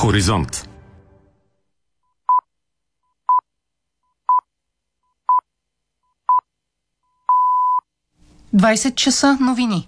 Хоризонт. Двадесет часа новини.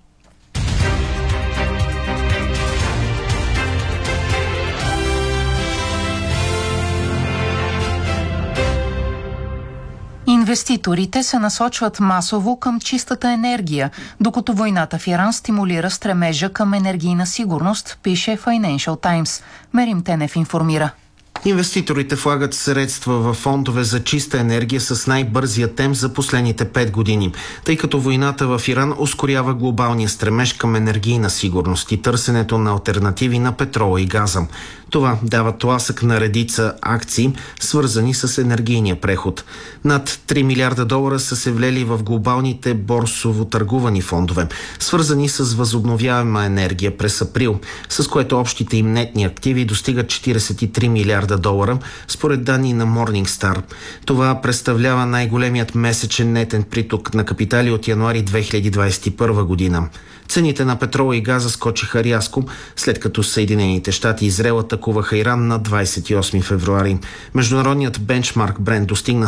Инвеститорите се насочват масово към чистата енергия, докато войната в Иран стимулира стремежа към енергийна сигурност, пише Financial Times. Мерим Тенев информира. Инвеститорите влагат средства в фондове за чиста енергия с най-бързия темп за последните 5 години, тъй като войната в Иран ускорява глобалния стремеж към енергийна сигурност и търсенето на алтернативи на петрола и газа. Това дава тласък на редица акции, свързани с енергийния преход. Над $3 милиарда са се влели в глобалните борсово търгувани фондове, свързани с възобновяема енергия през април, с което общите им нетни активи достигат $43 милиарда, според данни на Morningstar. Това представлява най-големият месечен нетен приток на капитали от януари 2021 година. Цените на петрола и газа скочиха рязко, след като Съединените щати и Израел атакуваха Иран на 28 февруари. Международният бенчмарк Брент достигна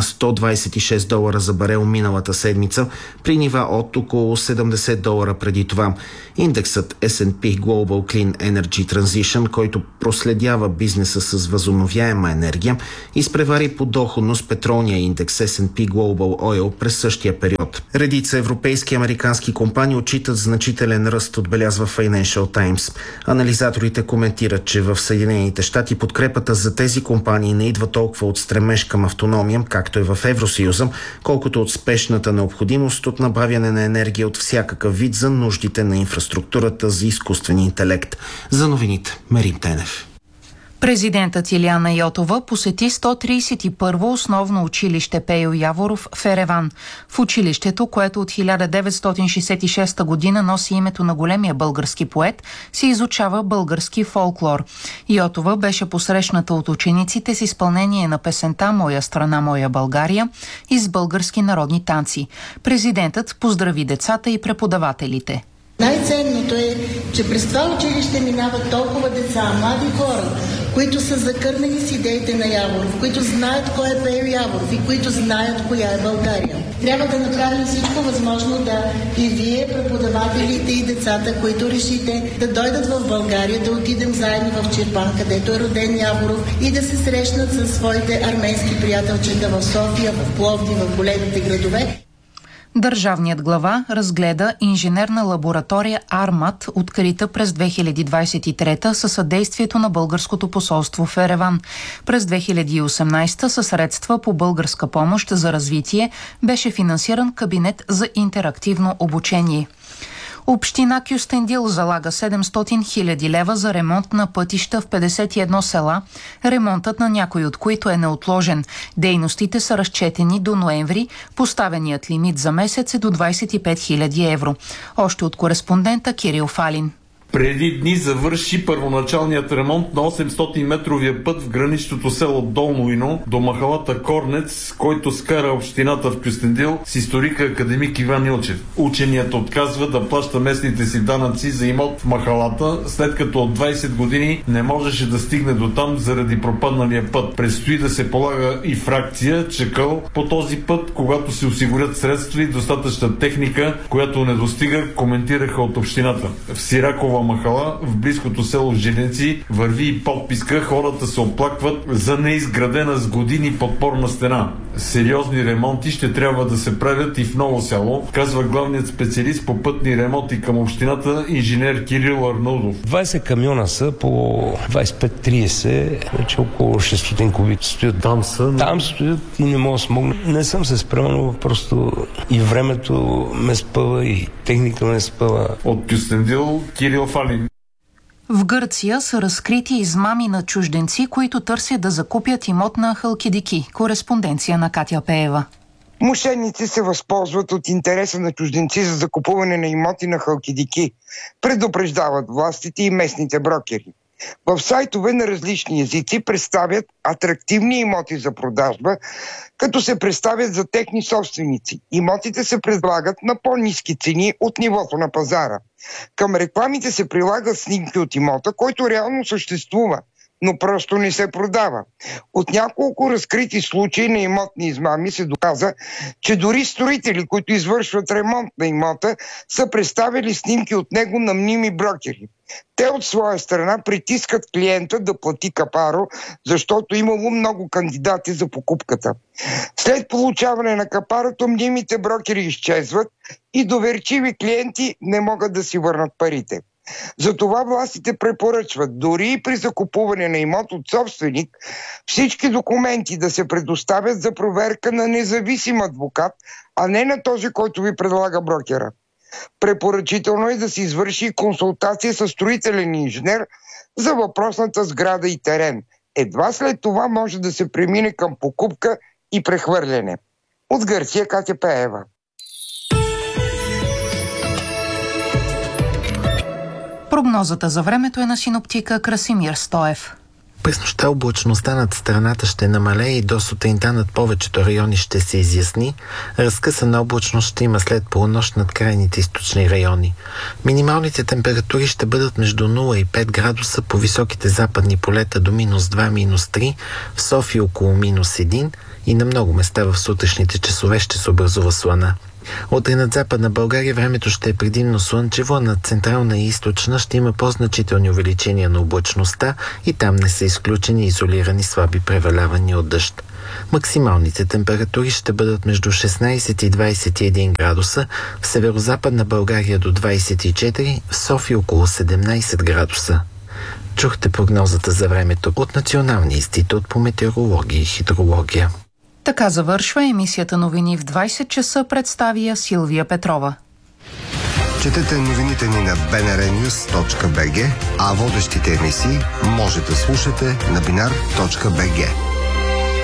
$126 за барел миналата седмица, при нива от около $70 преди това. Индексът S&P Global Clean Energy Transition, който проследява бизнеса с възобновяема енергия, изпревари по доходност петролния индекс S&P Global Oil през същия период. Редица европейски и американски компании отчитат значителен ръст, отбелязва Financial Times. Анализаторите коментират, че в Съединените щати подкрепата за тези компании не идва толкова от стремеж към автономия, както е в Евросъюза, колкото от спешната необходимост от набавяне на енергия от всякакъв вид за нуждите на инфраструктурата за изкуствен интелект. За новините, Мерим Тенев. Президентът Илияна Йотова посети 131-во основно училище Пейо Яворов в Ереван. В училището, което от 1966 година носи името на големия български поет, се изучава български фолклор. Йотова беше посрещната от учениците с изпълнение на песента «Моя страна, моя България» и с български народни танци. Президентът поздрави децата и преподавателите. Най-ценното е, че през това училище минават толкова деца, млади хора, които са закърнени с идеите на Яворов, които знаят кой е Пейо Яворов и които знаят коя е България. Трябва да направим всичко възможно да и вие, преподавателите и децата, които решите да дойдат в България, да отидем заедно в Чирпан, където е роден Яворов, и да се срещнат със своите арменски приятелчета в София, в Пловдив, в големите градове. Държавният глава разгледа инженерна лаборатория Армат, открита през 2023 със съдействието на българското посолство в Ереван. През 2018 със средства по българска помощ за развитие беше финансиран кабинет за интерактивно обучение. Община Кюстендил залага 700 хиляди лева за ремонт на пътища в 51 села, ремонтът на някой от които е неотложен. Дейностите са разчетени до ноември, поставеният лимит за месец е до 25 хиляди евро. Още от кореспондента Кирил Фалин. Преди дни завърши първоначалният ремонт на 800-метровия път в граничното село Долно Ино до махалата Корнец, който скара общината в Кюстендил с историка академик Иван Илчев. Ученият отказва да плаща местните си данъци за имот в махалата, след като от 20 години не можеше да стигне до там заради пропадналия път. Предстои да се полага и фракция, чакъл по този път, когато се осигурят средства и достатъчна техника, която не достига, коментираха от общината. В Сиракова махала, в близкото село Жиленци, върви и подписка, хората се оплакват за неизградена с години подпорна стена. Сериозни ремонти ще трябва да се правят и в ново село, казва главният специалист по пътни ремонти към общината, инженер Кирил Арнаудов. 20 камиона са по 25-30, вече около 600 куби стоят. Там стоят и не мога да смогна. Не съм се справил, но просто и времето ме спъва, и техника ме спъва. От Кюстендил, Кирил Фалин. В Гърция са разкрити измами на чужденци, които търсят да закупят имот на Халкидики. Кореспонденция на Катя Пеева. Мошенници се възползват от интереса на чужденци за закупуване на имоти на Халкидики, предупреждават властите и местните брокери. В сайтове на различни езици представят атрактивни имоти за продажба, като се представят за техни собственици. Имотите се предлагат на по-ниски цени от нивото на пазара. Към рекламите се прилагат снимки от имота, който реално съществува, но просто не се продава. От няколко разкрити случаи на имотни измами се доказа, че дори строители, които извършват ремонт на имота, са представили снимки от него на мними брокери. Те от своя страна притискат клиента да плати капаро, защото имало много кандидати за покупката. След получаване на капарото, мнимите брокери изчезват и доверчиви клиенти не могат да си върнат парите. Затова властите препоръчват, дори и при закупуване на имот от собственик, всички документи да се предоставят за проверка на независим адвокат, а не на този, който ви предлага брокера. Препоръчително е да се извърши консултация с строителен инженер за въпросната сграда и терен. Едва след това може да се премине към покупка и прехвърляне. От Гърция, Катя Пеева. Прогнозата за времето е на синоптика Красимир Стоев. През нощта облачността над страната ще намалее и до сутринта над повечето райони ще се изясни. Разкъсана облачност ще има след полунощ над крайните източни райони. Минималните температури ще бъдат между 0 и 5 градуса по високите западни полета до -2, -3, в София около -1 и на много места в сутрешните часове ще се образува слана. Утре над Западна България времето ще е предимно слънчево, а над Централна и Източна ще има по-значителни увеличения на облачността и там не са изключени изолирани слаби превалявания от дъжд. Максималните температури ще бъдат между 16 и 21 градуса, в Северозападна България до 24, в София около 17 градуса. Чухте прогнозата за времето от Националния институт по метеорология и хидрология. Така завършва емисията новини в 20 часа, представя Силвия Петрова. Четете новините ни на bnrnews.bg, а водещите емисии може да слушате на binar.bg.